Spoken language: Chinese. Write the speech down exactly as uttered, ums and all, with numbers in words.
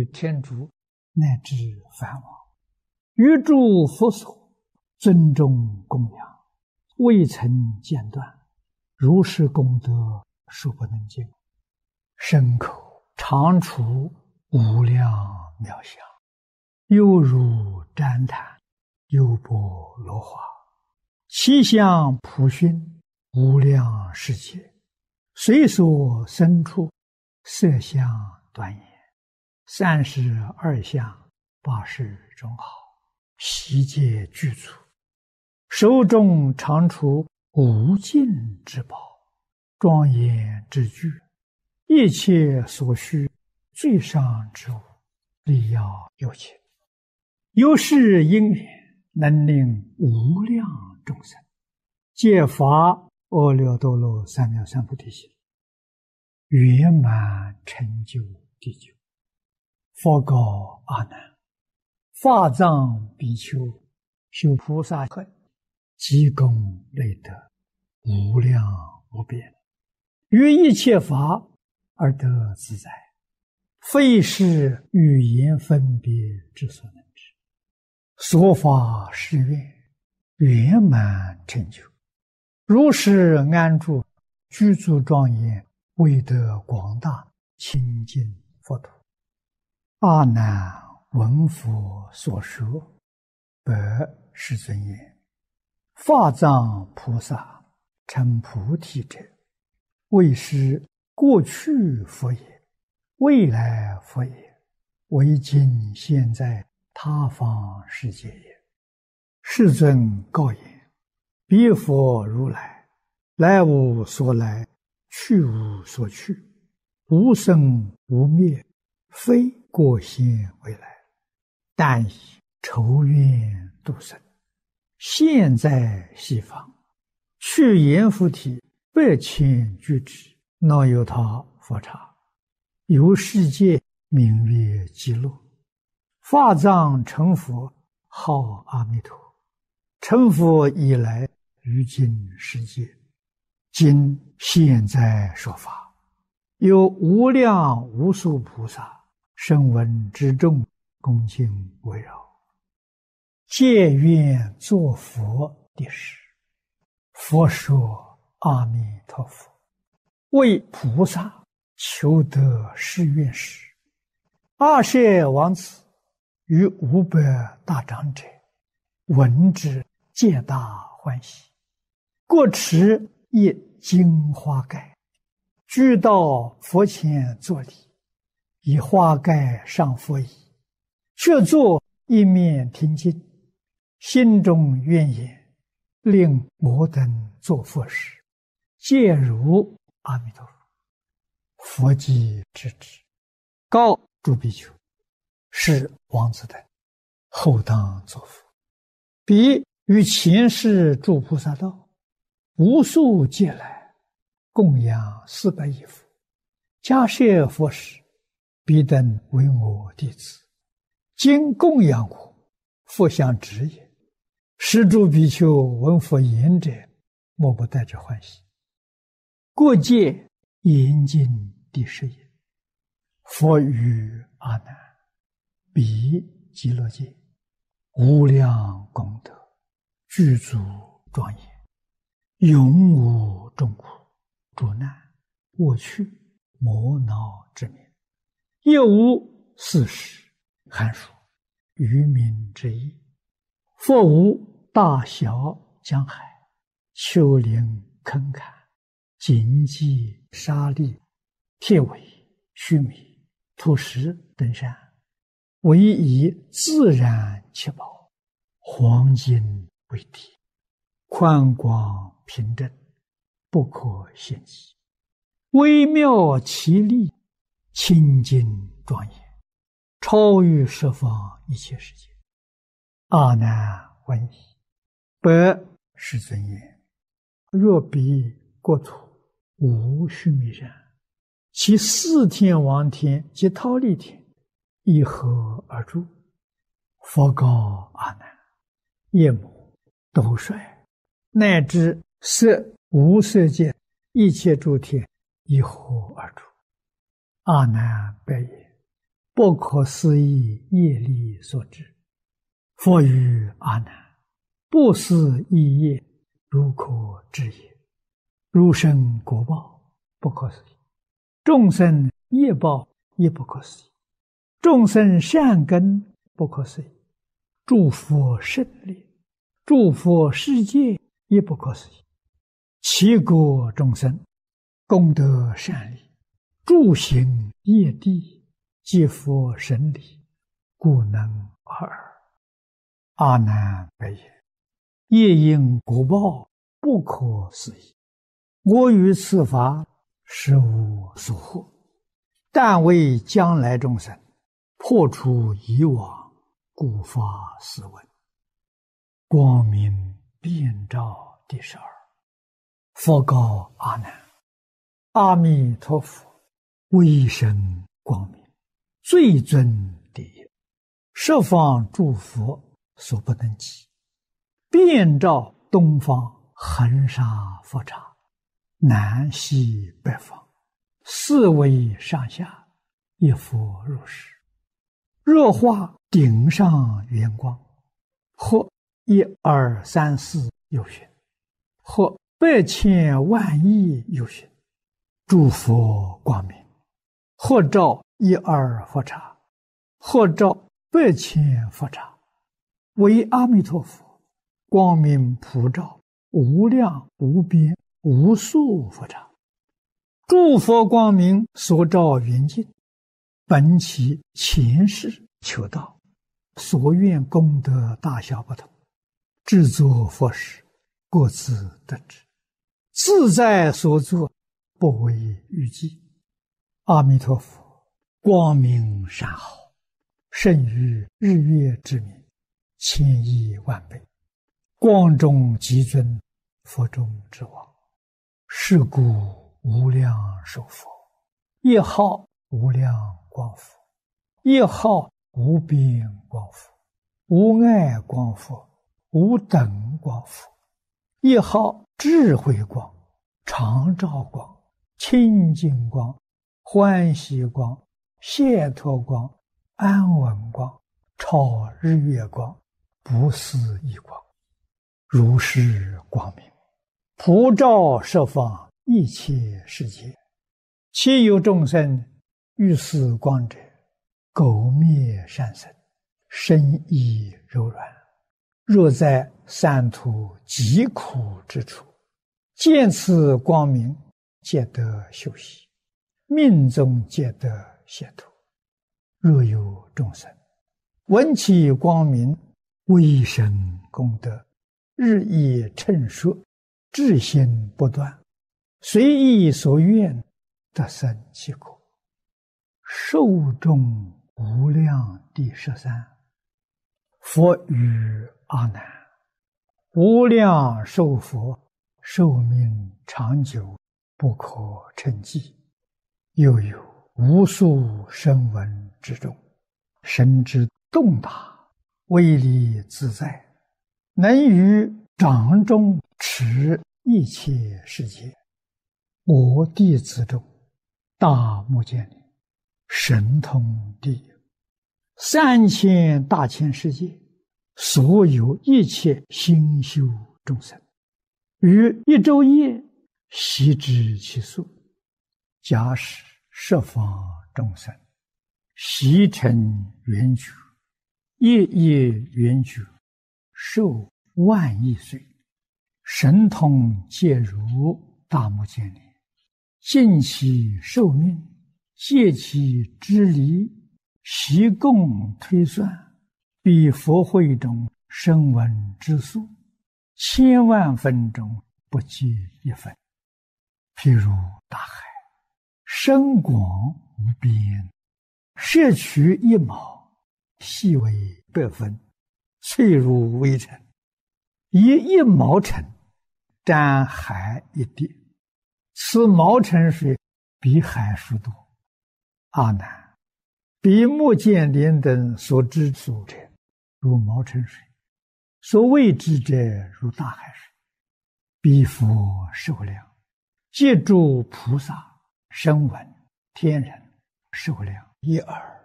天竺乃至梵王，于诸佛所尊重供养，未曾间断，如是功德数不能尽，身口常处无量妙相，犹如旃檀，优波罗花，其相普熏无量世界，随所生处，色相端严，三十二相，八十种好，悉皆具足，手中常处无尽之宝，庄严之具，一切所需最上之物，力要有情，由是因缘，能令无量众生皆发阿耨多罗三藐三菩提心，圆满成就地久。佛告阿难：法藏比丘修菩萨恨，积功累德，无量无边，于一切法而得自在，非是语言分别之所能知。所发誓愿，圆满成就，如是安住，具足庄严，为得广大清净佛土。阿难闻佛所说，白世尊言：法藏菩萨成菩提者，为是过去佛也，未来佛也，为今现在他方世界也。世尊告言：彼佛如来，来无所来，去无所去，无生无灭，非过现未来，但以筹愿度生，现在西方，去阎浮提百千俱胝，那由他佛刹，由世界名曰极乐。法藏成佛，号阿弥陀。成佛以来，于今世界，今现在说法，有无量无数菩萨声闻之众，恭敬围绕，皆愿作佛的事。佛说：阿弥陀佛，为菩萨求得誓愿时，阿舍王子与五百大长者闻之，皆大欢喜，各持一金花盖，俱到佛前作礼，以花盖上佛椅，却坐一面听经，心中愿言：令我等作佛时，皆如阿弥陀佛。佛即知之，告诸比丘：是王子等后当作佛。彼于前世诸菩萨道，无数劫来，供养四百亿佛，迦叶佛时，彼等为我弟子，今供养我，佛相知也。是诸比丘闻佛言者，莫不带着欢喜。过界严禁第十也。佛语阿难：彼极乐界无量功德，具足庄严，永无众苦、诸难、过去、磨恼之名，也无四时、寒暑、愚民之意。佛无大小江海、丘陵坑坎、荆棘沙砾、铁苇须弥、土石等山，唯以自然七宝、黄金为体，宽广平正，不可限计，微妙奇丽，清净庄严，超于十方一切世界。阿难闻已，白世尊言：若彼国土无须弥山，其四天王天及忉利天一合而住。佛告阿难：夜幕、斗率，乃至色无色界一切诸天一合而住。阿难白言： 不可思议业力所致。佛语阿难：不思议业，如可知也。如生果报，不可思议；众生业报也不可思议；众生善根不可思议；诸佛胜利，诸佛世界也不可思议。其国众生功德善利，诸行业地，皆佛神力，故能尔。阿难白言：业因果报不可思议，我于此法实无所获，但为将来众生破除以往，故发斯文。光明遍照第十二。佛告阿难：阿弥陀佛威神光明，最尊第一，十方诸佛所不能及，遍照东方恒沙佛刹，南西北方，四维上下，一佛如是。若化顶上圆光，或一二三四有寻，或百千万亿有寻，诸佛光明，或照一二佛刹，或照百千佛刹，为阿弥陀佛光明普照无量无边无数佛刹。诸佛光明所照圆净，本其前世求道，所愿功德大小不同，制作佛事各自得知，自在所作，不为预计。阿弥陀佛光明善好，胜于日月之明，千亿万倍，光中极尊，佛中之王。是故无量寿佛，一号无量光佛，一号无边光佛，无碍光佛，无等光佛，一号智慧光、常照光、清净光、欢喜光、解脱光、安稳光、超日月光、不思议光，如是光明，普照十方一切世界。其有众生遇此光者，苟灭善生，身意柔软，若在三途极苦之处，见此光明，皆得休息，命中皆得解脱。若有众生闻其光明，威神功德日益称说，至心不断，随意所愿，得生其果。寿终无量第十三。佛语阿难：无量寿佛寿命长久，不可称计。又有无数声闻之中，神之动大，威力自在，能于掌中持一切世界。我弟子中，大目犍连神通第一，三千大千世界所有一切心修众生，于一昼夜悉知其数。假使十方众生悉成圆觉，夜夜圆觉，寿万亿岁，神通皆如大目犍连，尽其寿命，借其之离，悉共推算，比佛会中声闻之数，千万分中不计一分。譬如大海，深广无边，摄取一毛，细为百分，脆如微尘，以一毛尘沾海一滴，此毛尘水比海数多。阿难，比目犍连等所知所者，如毛尘水；所未知者，如大海水。彼佛寿量，借诸菩萨、声闻、天人寿量一耳。